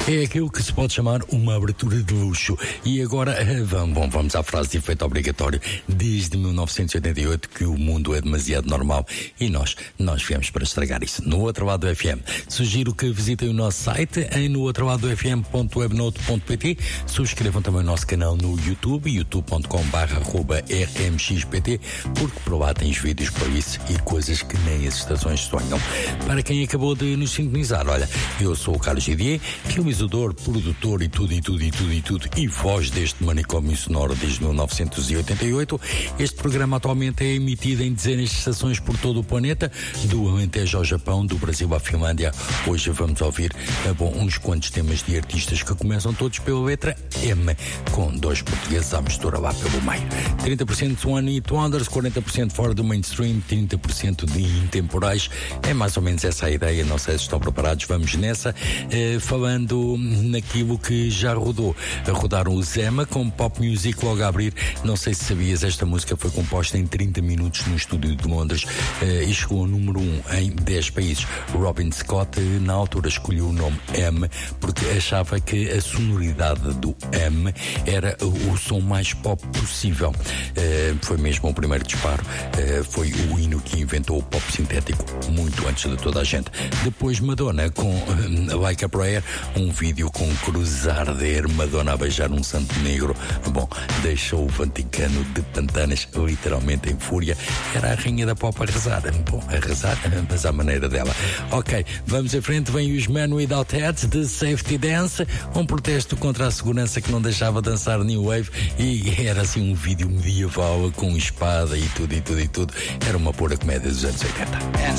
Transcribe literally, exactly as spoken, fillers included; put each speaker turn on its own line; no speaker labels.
é aquilo que se pode chamar uma abertura de luxo. E agora, vamos, bom, vamos à frase de efeito obrigatório. Desde mil novecentos e oitenta e oito que o mundo é demasiado normal e nós, nós viemos para estragar isso. No Outro Lado do F M. Sugiro que visitem o nosso site em no outro lado do f m ponto webnote ponto p t. Subscrevam também o nosso canal no YouTube, youtube ponto com barra arroba r m x p t, porque por lá tens vídeos para isso e coisas que nem as estações sonham. Para quem acabou de nos sintonizar, olha, eu sou o Carlos Gidier, realizador, produtor e tudo, e tudo, e tudo, e tudo, e voz deste manicômio sonoro desde mil novecentos e oitenta e oito. Este programa atualmente é emitido em dezenas de estações por todo o planeta, do Alentejo ao Japão, do Brasil à Finlândia. Hoje vamos ouvir, bom, uns quantos temas de artistas que começam todos pela letra M, com dois portugueses à mistura lá pelo meio. trinta por cento One Hit Wonders, quarenta por cento fora do mainstream, trinta por cento de intemporais. É mais ou menos essa a ideia, não sei se estão preparados, vamos nessa, eh, falando naquilo que já rodou. Rodaram o Zema com Pop Music logo a abrir. Não sei se sabias, esta música foi composta em trinta minutos no estúdio de Londres eh, e chegou ao número um em dez países. Robin Scott, na altura, escolheu o nome M porque achava que a sonoridade do M era o, o som mais pop possível. Uh, foi mesmo o primeiro disparo. Uh, foi o hino que inventou o pop sintético muito antes de toda a gente. Depois Madonna com uh, Like a Prayer, um vídeo com cruz a arder, Madonna a beijar um santo negro. Bom, deixou o Vaticano de pantanas literalmente em fúria. Era a rainha da pop a rezar. Bom, a rezar, mas à maneira dela. Ok, vamos em frente. Vem os Men Without Hats de Safety Dance, um protesto contra a segurança que não deixava dançar New Wave, e era assim um vídeo medieval com espada e tudo e tudo e tudo. Era uma pura comédia dos anos oitenta.